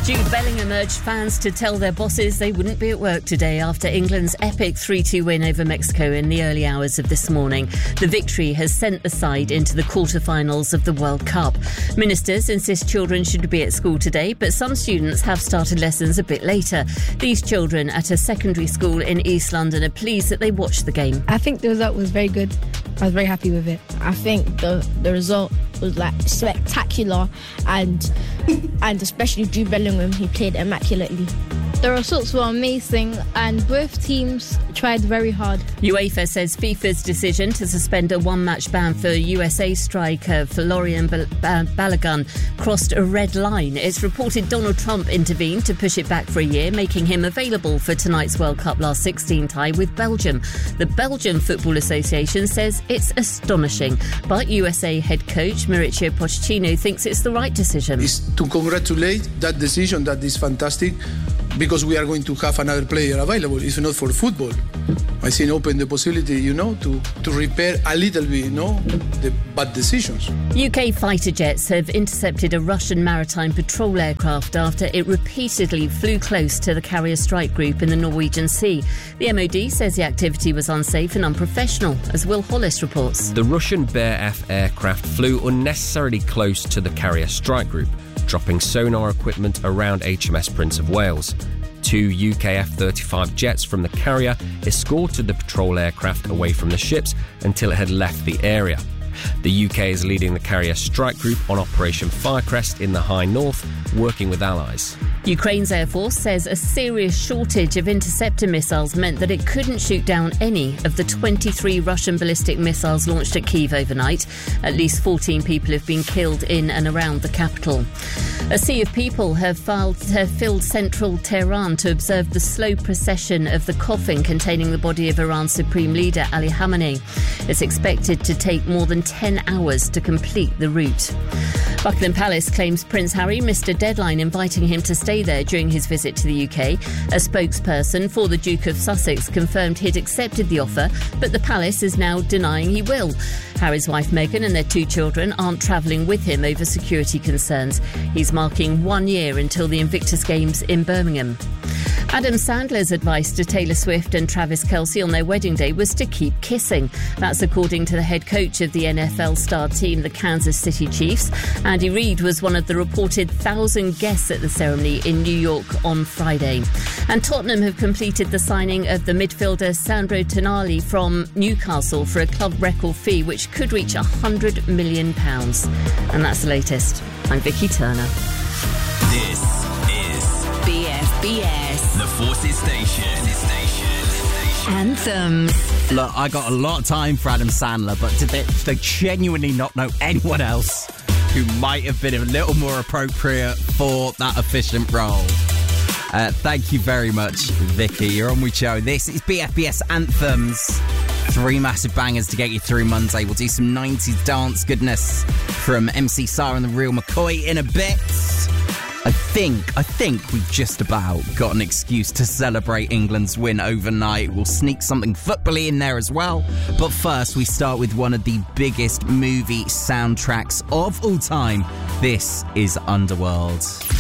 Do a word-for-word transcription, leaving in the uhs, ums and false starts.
Jude Bellingham urged fans to tell their bosses they wouldn't be at work today after England's epic three two win over Mexico in the early hours of this morning. The victory has sent the side into the quarter-finals of the World Cup. Ministers insist children should be at school today, but some students have started lessons a bit later. These children at a secondary school in East London are pleased that they watched the game. I think the result was very good. I was very happy with it. I think the the result was like spectacular, and and especially Jude Bellingham, he played immaculately. The results were amazing and both teams tried very hard. UEFA says FIFA's decision to suspend a one-match ban for U S A striker Florian Balogun crossed a red line. It's reported Donald Trump intervened to push it back for a year, making him available for tonight's World Cup last sixteen tie with Belgium. The Belgian Football Association says it's astonishing, but U S A head coach Mauricio Pochettino thinks it's the right decision. It's to congratulate that decision. That is fantastic, because we are going to have another player available. It's not for football. I think open the possibility, you know, to, to repair a little bit, you know, the bad decisions. U K fighter jets have intercepted a Russian maritime patrol aircraft after it repeatedly flew close to the carrier strike group in the Norwegian Sea. The M O D says the activity was unsafe and unprofessional, as Will Hollis reports. The Russian Bear F aircraft flew unnecessarily close to the carrier strike group, dropping sonar equipment around H M S Prince of Wales. Two U K F thirty-five jets from the carrier escorted the patrol aircraft away from the ships until it had left the area. The U K is leading the carrier strike group on Operation Firecrest in the High North, working with allies. Ukraine's Air Force says a serious shortage of interceptor missiles meant that it couldn't shoot down any of the twenty-three Russian ballistic missiles launched at Kyiv overnight. At least fourteen people have been killed in and around the capital. A sea of people have, filed, have filled central Tehran to observe the slow procession of the coffin containing the body of Iran's supreme leader Ali Khamenei. It's expected to take more than ten hours to complete the route. Buckingham Palace claims Prince Harry missed a deadline inviting him to stay there during his visit to the U K. A spokesperson for the Duke of Sussex confirmed he'd accepted the offer, but the palace is now denying he will. Harry's wife Meghan and their two children aren't travelling with him over security concerns. He's marking one year until the Invictus Games in Birmingham. Adam Sandler's advice to Taylor Swift and Travis Kelce on their wedding day was to keep kissing. That's according to the head coach of the N F L star team, the Kansas City Chiefs. Andy Reid was one of the reported thousand guests at the ceremony in New York on Friday. And Tottenham have completed the signing of the midfielder Sandro Tonali from Newcastle for a club record fee which could reach one hundred million pounds. And that's the latest. I'm Vicky Turner. This is B F B S, the Forces Station. Station. Anthems. Look, I got a lot of time for Adam Sandler, but did they, they genuinely not know anyone else who might have been a little more appropriate for that efficient role? Uh, thank you very much, Vicky. You're on with Joe. This is B F B S Anthems. Three massive bangers to get you through Monday. We'll do some nineties dance goodness from M C Sarah and the Real McCoy in a bit. I think, I think we've just about got an excuse to celebrate England's win overnight. We'll sneak something football-y in there as well. But first, we start with one of the biggest movie soundtracks of all time. This is Underworld.